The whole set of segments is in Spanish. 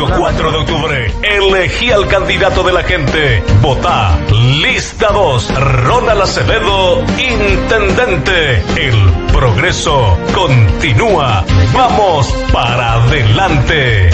Domingo 4 de octubre, elegí al candidato de la gente. Votá. Lista 2, Ronald Acevedo, intendente. El progreso continúa. Vamos para adelante.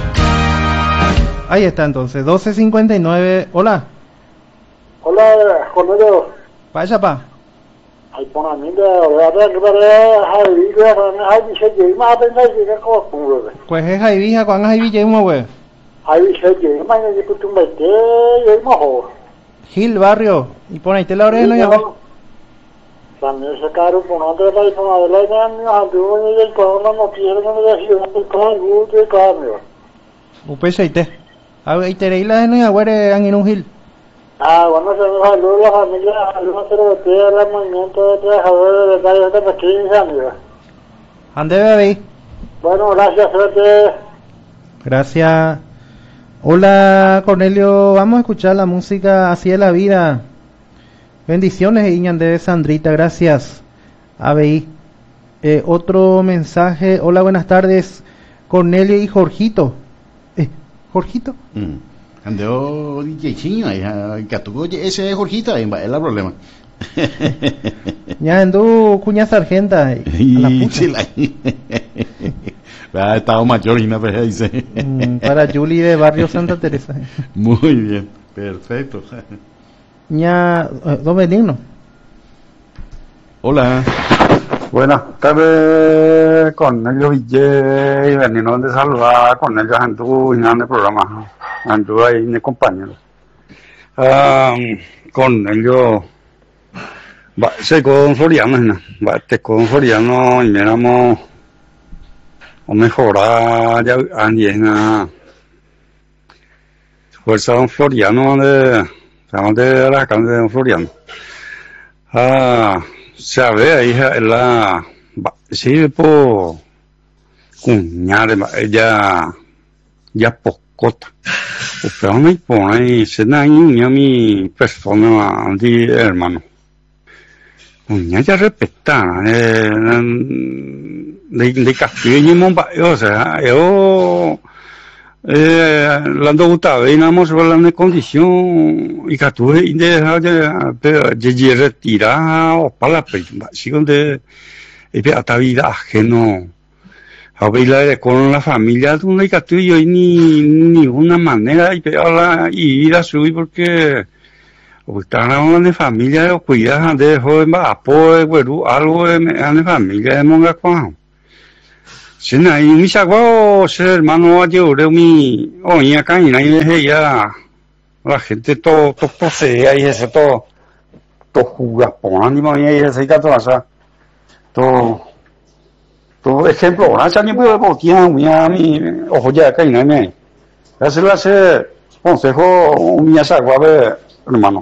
Ahí está entonces, 12:59. Hola. Hola, Cornelio. Vaya pa. Ay, pon a mí de verdad que para hay dice que más apenas llega como Pues es ahí vieja, cuando hay villa uno güey. hay dice que más de que tú mete y mojo. Gil Barrio, y pon ahí te la oreja ya güey. También se caro por no te la por la años anduvo y el corona no quiere que me decía que con gusto de cambio. Upesa y te. A ver, te reí la de no agüere en un Gil. Bueno, se nos saluda la familia, saludos a la movimiento de trabajadores de detalles de 15 años. Ande bebé. Bueno, gracias, suerte. Gracias. Hola Cornelio, vamos a escuchar la música Así es la vida. Bendiciones, Iñande Sandrita, gracias. ABI. Otro mensaje. Hola, buenas tardes. Cornelio y Jorgito. ¿Jorgito? Andeo DJ Chiño, ese es Jorgito, ahí es el problema. Ya andó cuña sargenta. A la puta. Ha estado mayor y una vez dice. Para Julie de Barrio Santa Teresa. Muy bien, perfecto. Ya, don Benigno. Hola. Buenas tardes, Cornelio Villé y Benigno de saludar a Cornelio Andú y en el programa. Andú ahí mi compañero. Cornelio se con Floriano, te con Floriano y miramos o mejorar ya andina fuerza don Floriano de la calle de don Floriano. Sabe ahí la sí por cuñar ella ya pocota pero no pone se na mi persona di hermano cuñar ya respeta de castillo o sea yo l'hanno dovuta venamos hablando de condición y que tú de retirar o para la prima secondo e a vida ajeno a bailar con la familia tú no hay que tú ni ninguna manera y ir a subir porque están hablando de familia o cuidas de joven va apoyo bueno algo de familia de monga con Sina y mi sagua hermano yo mi oye acá y nadie ya la gente todo posee ahí ese todo jugas por ánimo y ese todo esa todo ejemplo ahora ya ni puedo tiene mi ojo ya acá y nadie hace consejo mi sagua hermano.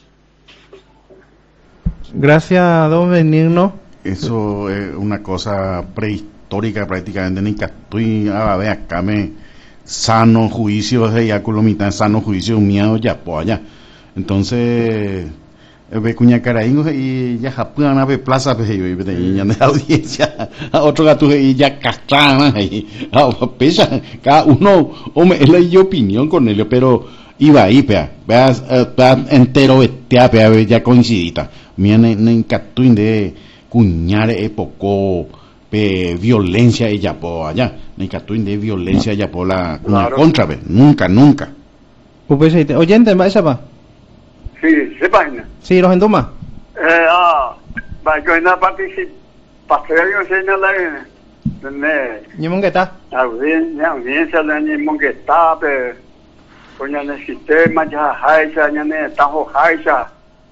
Gracias, don Benigno. Eso es una cosa prehistórica prácticamente ni que estoy a ver acá me sano juicio de ya con lo mitad sano juicio miedo ya pues allá entonces ve cuña caraín y ya japuan a ver plaza pues yo y ya de audiencia a otro gato y ya castrana y pesa cada uno hombre es la opinión con él pero iba ahí veas entero vestea ya coincidita mía en catuín de cuñar poco violencia ella por allá ni catuín de violencia ella por la claro. Contra nunca oyente va esa pa sí se vaina sí los enduma va yo en la participación en la ni mongueta audiencia ni mongueta con el sistema ya haisa ya está haisa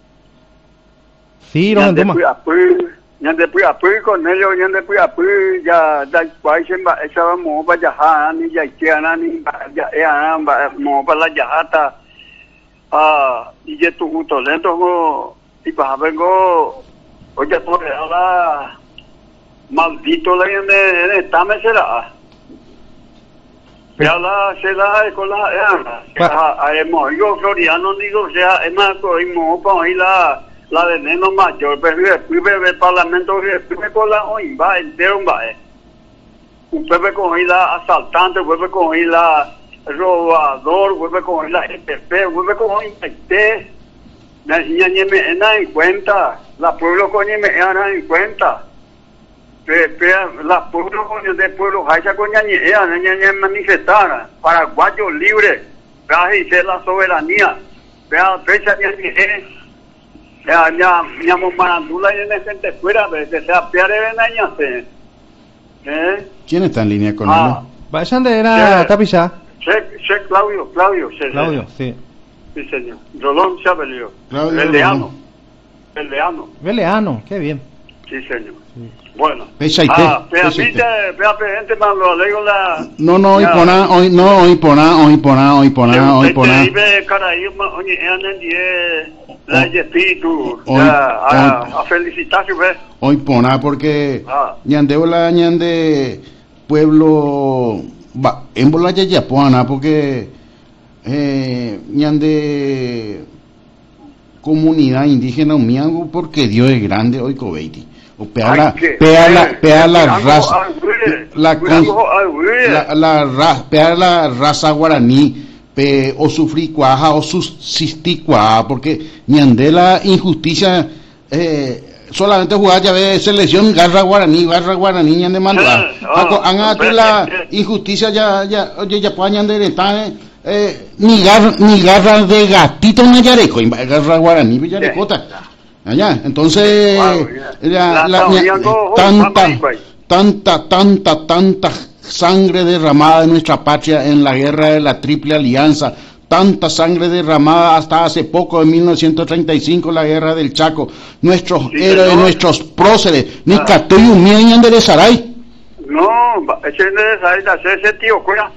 sí los enduma nhân depuis après Cornelio nhân depuis après ya da quay xem ba esa mo ba jaha ni ya kiana ni ya ya ba mo ba la jahata y je tu to lento go y ba vengo oye por ahora maldito la en tame será pero la se la con la mo yo Floriano digo sea es más co mo pa la de neno mayor pero después el parlamento después con la hoy va entero va un pepe con la asaltante pepe con la robador, vuelve con la ETP, vuelve con ITT. Na en cuenta, la pueblo coño me en cuenta. La pueblo coño de pueblo haya coño ni manifestar, paraguayo libre, vea y la soberanía, vea fecha ya marandula y en gente fuera, que sea piare de naña. ¿Quién está en línea con él? Vayan de era Tapilla. Claudio, sí. Sí, señor. Rolón Chabelio. Claudio Veleano, qué bien. Sí, señor. Sí. Bueno. Pecha y gente más lo alego la. No, hoy poná. La espíritu. A felicitarse, ¿ves? Hoy poná porque. Ñande pueblo. En bola ya poana porque. Ñande comunidad indígena miango porque Dios es grande hoy cobeiti o pea la raza guaraní o sufrir cuaja o subsistir cuaja porque ñande la injusticia solamente jugar ya ve selección garra guaraní ñande mandar haga la injusticia ya puedan ñande está ni garra de gatito en Yareco, garra guaraní Yarecota. Allá, entonces tanta sangre derramada de nuestra patria en la guerra de la Triple Alianza, tanta sangre derramada hasta hace poco en 1935 la guerra del Chaco, nuestros héroes, nuestros próceres, ni Catoy Umien de Saray. No, ese tío cuida,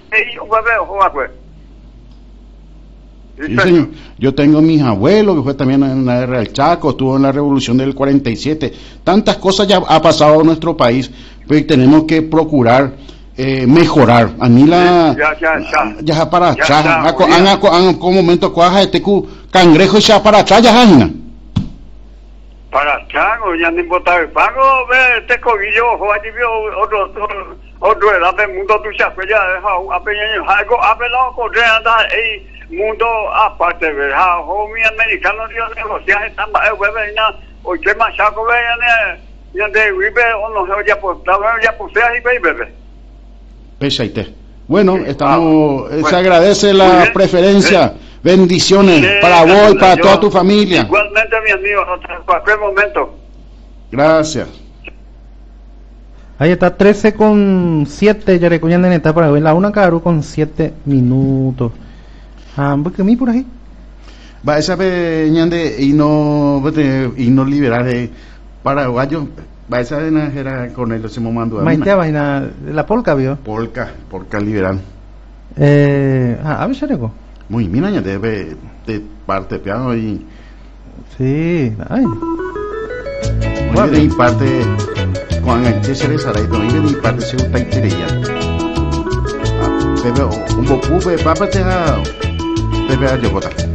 Sí, señor. Yo tengo mis abuelos que fue también en la guerra del Chaco, estuvo en la revolución del 47. Tantas cosas ya ha pasado en nuestro país, pues tenemos que procurar mejorar. A mí ya para atrás, han como momento cuaja de tecu cangrejo ya para atrás ya Jana. Para atrás, ya ni botar el pago, ve este cobillo, otro edad del mundo tu chape ya algo apelado con anda mundo aparte verdad homie americano Dios negociar están o que más saco ya de vive o no ya y bebé pesaite. Bueno, estamos se agradece la preferencia. Bendiciones para vos y para toda tu familia. Igualmente, mi amigo, hasta cualquier momento. Gracias. Ahí está 13:07 ya recogiendo en etapa para ver la 1 Caru con 7 minutos. Porque mí por ahí. Va esa peñande y no liberar paraguayo. Va esa era con él se mandó a Maite vaina la polka vio. Polka liberal. A ver Chareco. Muy mira ya debe de parte piano y sí, ay. Muy de parte con el que se les hará y también de parte se está interesando. Bebe un poco de papa te ha bebe a Yogota.